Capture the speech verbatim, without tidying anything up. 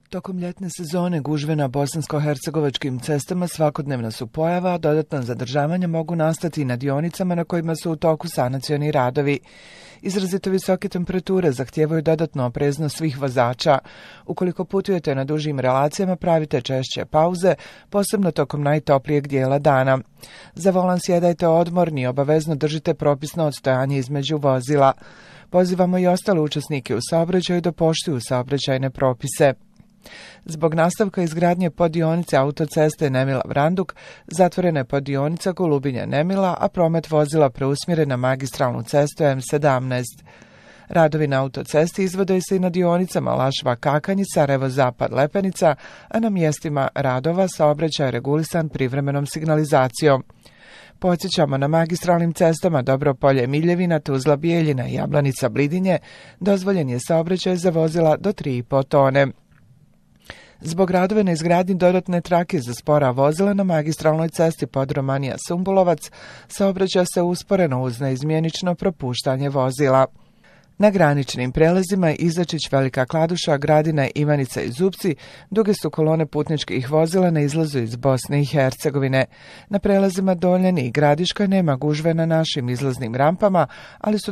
Tokom ljetne sezone gužve na bosansko-hercegovačkim cestama svakodnevna su pojava, a dodatna zadržavanja mogu nastati na dionicama na kojima su u toku sanacioni radovi. Izrazito visoke temperature zahtijevaju dodatnu opreznost svih vozača. Ukoliko putujete na dužim relacijama, pravite češće pauze, posebno tokom najtoplijeg dijela dana. Za volan sjedajte odmorni i obavezno držite propisno odstojanje između vozila. Pozivamo i ostale učesnike u saobraćaju da poštuju saobraćajne propise. Zbog nastavka izgradnje poddionice autoceste Nemila-Vranduk, zatvorena je poddionica Golubinja-Nemila, a promet vozila preusmjeren na magistralnu cestu M sedamnaest. Radovi na autocesti izvode se i na dionicama Lašva-Kakanj i Sarajevo-Zapad-Lepenica, a na mjestima radova saobraćaj je regulisan privremenom signalizacijom. Podsjećamo, na magistralnim cestama Dobropolje-Miljevina, Tuzla-Bijeljina i Jablanica-Blidinje dozvoljen je saobraćaj za vozila do tri i po tone. Zbog radove na izgradnji dodatne trake za spora vozila na magistralnoj cesti Podromanija-Sumbulovac saobraća se usporeno uz neizmjenično propuštanje vozila. Na graničnim prelazima Izačić-Velika Kladuša, Gradina, Ivanica i Zupci duge su kolone putničkih vozila na izlazu iz Bosne i Hercegovine. Na prelazima Doljani i Gradiška nema gužve na našim izlaznim rampama, ali su